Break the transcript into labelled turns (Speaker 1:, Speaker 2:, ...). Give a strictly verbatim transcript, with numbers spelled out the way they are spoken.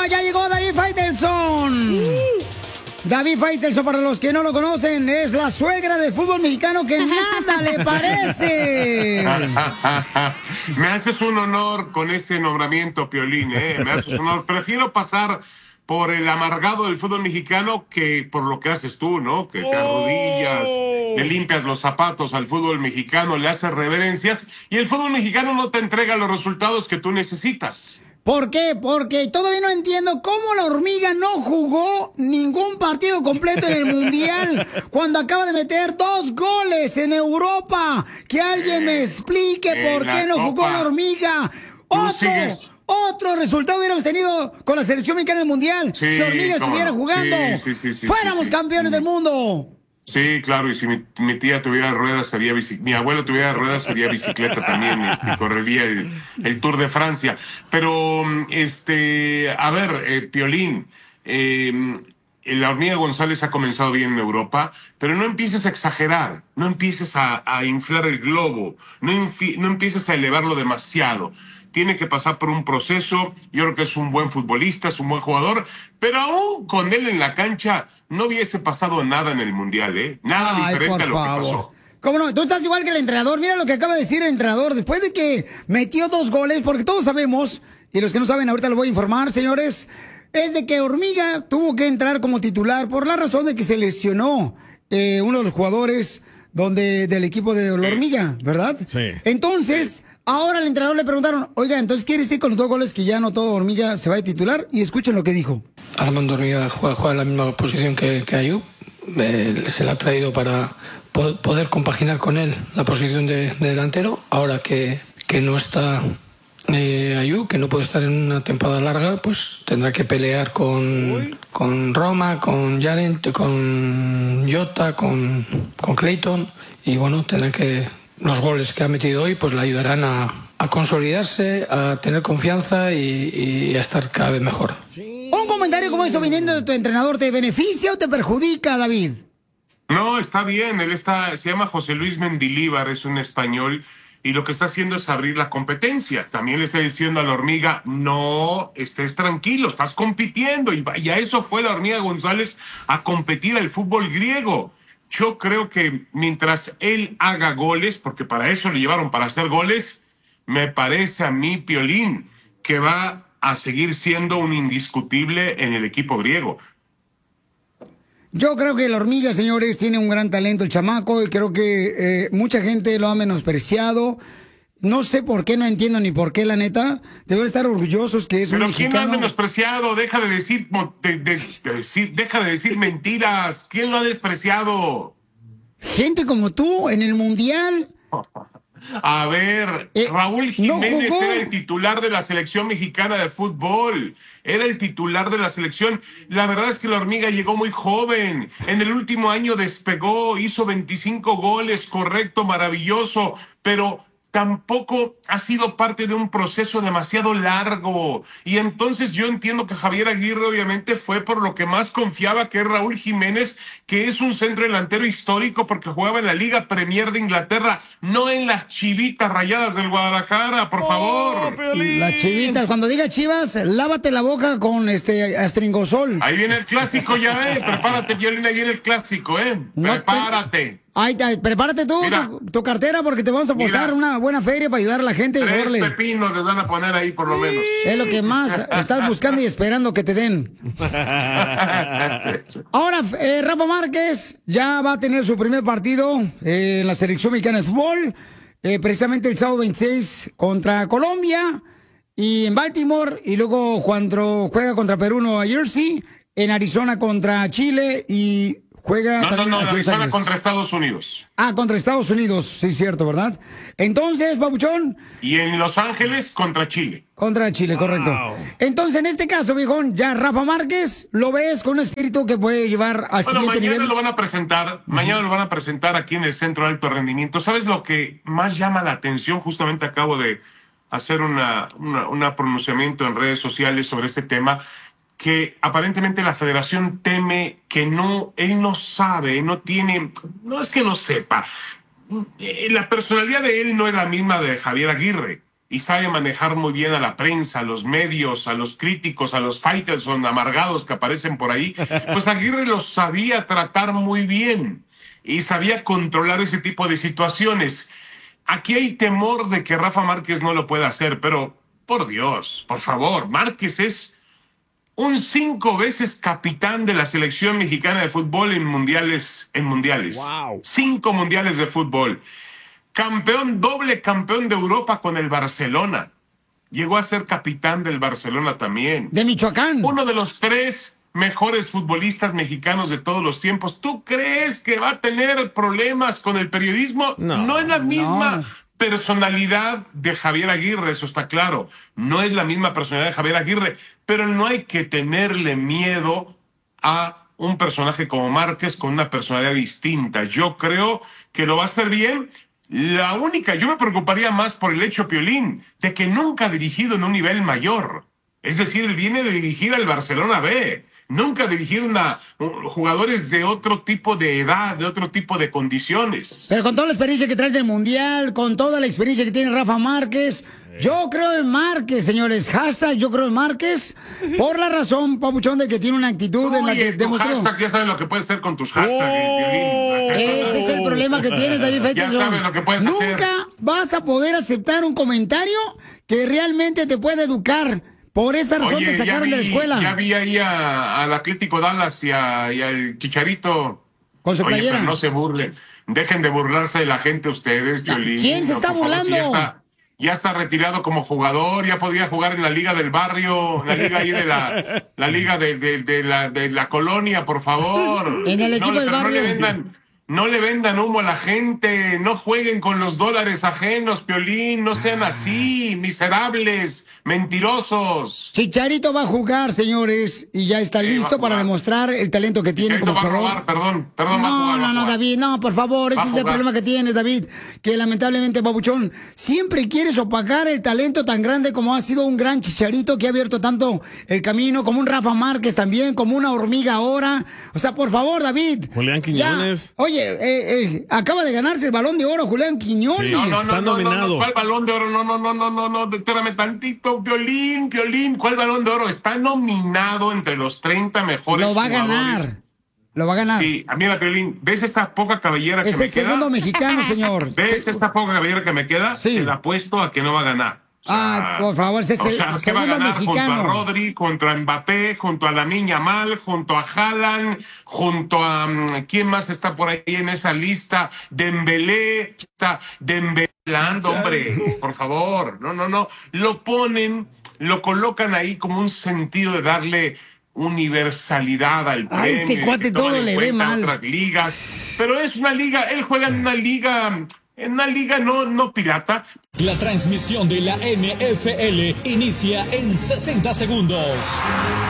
Speaker 1: ya llegó David Faitelson. Uh. David Faitelson, para los que no lo conocen, es la suegra del fútbol mexicano que nada le parece.
Speaker 2: Me haces un honor con ese nombramiento, Piolín, ¿eh? Me haces un honor. Prefiero pasar por el amargado del fútbol mexicano que por lo que haces tú, ¿no? Que te arrodillas, le limpias los zapatos al fútbol mexicano, le haces reverencias y el fútbol mexicano no te entrega los resultados que tú necesitas.
Speaker 1: ¿Por qué? Porque todavía no entiendo cómo la hormiga no jugó ningún partido completo en el Mundial cuando acaba de meter dos goles en Europa. Que alguien me explique en por qué no Copa. Jugó la hormiga. Otro, otro resultado hubiéramos tenido con la selección mexicana en el Mundial. Sí, si la hormiga estuviera jugando, sí, sí, sí, sí, fuéramos sí, sí. campeones del mundo.
Speaker 2: Sí, claro, y si mi, mi tía tuviera ruedas sería bicicleta, mi abuelo tuviera ruedas sería bicicleta también, este, correría el, el Tour de Francia. Pero, este, a ver, eh, Piolín, eh, la hormiga González ha comenzado bien en Europa, pero no empieces a exagerar, no empieces a, a inflar el globo, no, infi, no empieces a elevarlo demasiado. Tiene que pasar por un proceso. Yo creo que es un buen futbolista, es un buen jugador, pero aún con él en la cancha no hubiese pasado nada en el Mundial, ¿eh? Nada Ay, diferente a lo favor. que pasó.
Speaker 1: ¿Cómo no? Tú estás igual que el entrenador. Mira lo que acaba de decir el entrenador. Después de que metió dos goles, porque todos sabemos, y los que no saben ahorita lo voy a informar, señores, es de que Hormiga tuvo que entrar como titular por la razón de que se lesionó eh, uno de los jugadores donde, del equipo de la Hormiga, ¿verdad?
Speaker 3: Sí.
Speaker 1: Entonces...
Speaker 3: Sí.
Speaker 1: Ahora al entrenador le preguntaron, oiga, entonces quiere decir con los dos goles que ya anotó Hormiga se va a titular, y escuchen lo que dijo.
Speaker 4: Armando Hormiga juega, juega en la misma posición que, que Ayub, eh, se le ha traído para po poder compaginar con él la posición de, de delantero, ahora que, que no está eh, Ayub, que no puede estar en una temporada larga, pues tendrá que pelear con, con Roma, con Yarent, con Jota, con, con Clayton, y bueno, tendrá que... Los goles que ha metido hoy pues le ayudarán a, a consolidarse, a tener confianza y, y a estar cada vez mejor.
Speaker 1: Sí. Un comentario como eso viniendo de tu entrenador, ¿te beneficia o te perjudica, David?
Speaker 2: No, está bien. Él está, se llama José Luis Mendilíbar, es un español, y lo que está haciendo es abrir la competencia. También le está diciendo a la hormiga, no, estés tranquilo, estás compitiendo. Y, y a eso fue la hormiga González, a competir al fútbol griego. Yo creo que mientras él haga goles, porque para eso le llevaron, para hacer goles, me parece a mí, Piolín, que va a seguir siendo un indiscutible en el equipo griego.
Speaker 1: Yo creo que la hormiga, señores, tiene un gran talento el chamaco, y creo que eh, mucha gente lo ha menospreciado. No sé por qué, no entiendo ni por qué, la neta. Deben estar orgullosos que es
Speaker 2: Pero
Speaker 1: un mexicano.
Speaker 2: ¿quién lo ha menospreciado? Deja de decir, de, de, de decir, deja de decir mentiras. ¿Quién lo ha despreciado?
Speaker 1: Gente como tú en el Mundial.
Speaker 2: A ver, eh, Raúl Jiménez no era el titular de la selección mexicana de fútbol. Era el titular de la selección. La verdad es que la hormiga llegó muy joven. En el último año despegó, hizo veinticinco goles, correcto, maravilloso, pero tampoco ha sido parte de un proceso demasiado largo. Y entonces yo entiendo que Javier Aguirre obviamente fue por lo que más confiaba, que es Raúl Jiménez, que es un centro delantero histórico porque jugaba en la Liga Premier de Inglaterra, no en las Chivitas Rayadas del Guadalajara, por oh, favor.
Speaker 1: Piolín. Las Chivitas, cuando diga Chivas, lávate la boca con este astringosol.
Speaker 2: Ahí viene el clásico ya, eh. Prepárate, Piolín, ahí viene el clásico, eh. No Prepárate. Te...
Speaker 1: Ay, ay, prepárate tú, tu, tu cartera, porque te vamos a posar una buena feria para ayudar a la gente.
Speaker 2: Tres Orle. pepinos les van a poner ahí, por lo menos.
Speaker 1: Es lo que más estás buscando y esperando que te den. Ahora, eh, Rafa Márquez ya va a tener su primer partido eh, en la selección mexicana de fútbol, eh, precisamente el sábado veintiséis contra Colombia, y en Baltimore, y luego cuando juega contra Perú, Nueva Jersey, en Arizona contra Chile, y... Juega
Speaker 2: no, no, no, Arizona contra Estados Unidos.
Speaker 1: Ah, contra Estados Unidos, sí, cierto, ¿verdad? Entonces, Babuchón.
Speaker 2: Y en Los Ángeles contra Chile.
Speaker 1: Contra Chile, wow. Correcto. Entonces, en este caso, viejón, ya Rafa Márquez lo ves con un espíritu que puede llevar al bueno, siguiente nivel.
Speaker 2: Mañana lo van a presentar, uh-huh. mañana lo van a presentar aquí en el Centro de Alto Rendimiento. ¿Sabes lo que más llama la atención? Justamente acabo de hacer una, una, una pronunciamiento en redes sociales sobre este tema, que aparentemente la federación teme que no, él no sabe, no tiene, no es que no sepa, la personalidad de él no es la misma de Javier Aguirre. y sabe manejar muy bien a la prensa, a los medios, a los críticos, a los fighters amargados que aparecen por ahí, pues Aguirre los sabía tratar muy bien y sabía controlar ese tipo de situaciones. Aquí hay temor de que Rafa Márquez no lo pueda hacer, pero por Dios, por favor, Márquez es un cinco veces capitán de la selección mexicana de fútbol en mundiales, en mundiales.
Speaker 1: Wow.
Speaker 2: Cinco mundiales de fútbol. Campeón, doble campeón de Europa con el Barcelona. Llegó a ser capitán del Barcelona también.
Speaker 1: De Michoacán.
Speaker 2: Uno de los tres mejores futbolistas mexicanos de todos los tiempos. ¿Tú crees que va a tener problemas con el periodismo? No, no es la misma no. personalidad de Javier Aguirre, eso está claro. No es la misma personalidad de Javier Aguirre, pero no hay que tenerle miedo a un personaje como Márquez con una personalidad distinta. Yo creo que lo va a hacer bien. La única, yo me preocuparía más por el hecho, Piolín, de que nunca ha dirigido en un nivel mayor. Es decir, él viene de dirigir al Barcelona B. Nunca ha dirigido una, jugadores de otro tipo de edad, de otro tipo de condiciones.
Speaker 1: Pero con toda la experiencia que trae del Mundial, con toda la experiencia que tiene Rafa Márquez, yo creo en Márquez, señores. Hashtag yo creo en Márquez, por la razón, papuchón, de que tiene una actitud Oye, en la que demostró.
Speaker 2: Hashtag, ya sabes lo que puedes hacer con tus hashtags.
Speaker 1: Oh, ese es el problema que tienes, David Faitelson.
Speaker 2: Ya sabes lo que puedes
Speaker 1: Nunca
Speaker 2: hacer.
Speaker 1: Nunca vas a poder aceptar un comentario que realmente te puede educar. Por esa razón
Speaker 2: Oye,
Speaker 1: te sacaron
Speaker 2: vi,
Speaker 1: de la escuela.
Speaker 2: Ya vi ahí a, al Atlético Dallas y, a, y al Chicharito.
Speaker 1: Con su
Speaker 2: Oye,
Speaker 1: playera.
Speaker 2: pero no se burlen. Dejen de burlarse de la gente ustedes, Piolín.
Speaker 1: ¿Quién se
Speaker 2: no,
Speaker 1: está burlando?
Speaker 2: Favor, si ya, está, ya está retirado como jugador, ya podría jugar en la liga del barrio, la liga ahí de la, la liga de, de, de, la, de la colonia, por favor.
Speaker 1: En el equipo
Speaker 2: no,
Speaker 1: del barrio.
Speaker 2: No le vendan, no le vendan humo a la gente, no jueguen con los dólares ajenos, Piolín, no sean así, miserables. Mentirosos.
Speaker 1: Chicharito va a jugar, señores, y ya está
Speaker 2: sí,
Speaker 1: listo para demostrar el talento que tiene
Speaker 2: Chicharito
Speaker 1: como
Speaker 2: va
Speaker 1: jugador.
Speaker 2: A robar, perdón, perdón,
Speaker 1: no,
Speaker 2: va a jugar,
Speaker 1: no,
Speaker 2: va a
Speaker 1: no,
Speaker 2: jugar.
Speaker 1: David, no, por favor,
Speaker 2: va
Speaker 1: ese es el problema que tienes, David, que lamentablemente, babuchón, siempre quieres opacar el talento tan grande como ha sido un gran Chicharito que ha abierto tanto el camino, como un Rafa Márquez también, como una hormiga ahora. O sea, por favor, David.
Speaker 3: Julián Quiñones.
Speaker 1: Ya, oye, eh, eh, acaba de ganarse el Balón de Oro, Julián Quiñones.
Speaker 3: Sí,
Speaker 2: no, no,
Speaker 3: está
Speaker 2: no,
Speaker 3: nominado.
Speaker 2: No, no, ¿cuál Balón de Oro? No, no, no, no, no, no, espérame tantito, Piolín, Piolín, ¿cuál Balón de Oro? Está nominado entre los treinta mejores
Speaker 1: Lo va a
Speaker 2: jugadores.
Speaker 1: ganar. Lo va a ganar.
Speaker 2: Sí, mira, Piolín, ¿ves esta poca cabellera
Speaker 1: es
Speaker 2: que me queda?
Speaker 1: Es el segundo mexicano, señor.
Speaker 2: ¿Ves
Speaker 1: sí.
Speaker 2: esta poca cabellera que me queda?
Speaker 1: Sí.
Speaker 2: Se la apuesto a que no va a ganar. O sea,
Speaker 1: ah, por favor, es el
Speaker 2: o sea, ¿qué va a ganar
Speaker 1: mexicano?
Speaker 2: Junto a Rodri, junto a Mbappé, junto a Lamine Yamal, junto a Haaland, junto a... Um, ¿quién más está por ahí en esa lista? Dembélé, está Dembélando, hombre, por favor. No, no, no. Lo ponen, lo colocan ahí como un sentido de darle universalidad al premio.
Speaker 1: A este cuate todo le ve mal.
Speaker 2: Otras ligas, pero es una liga, él juega en una liga... En una liga no, no pirata.
Speaker 5: La transmisión de la N F L inicia en sesenta segundos.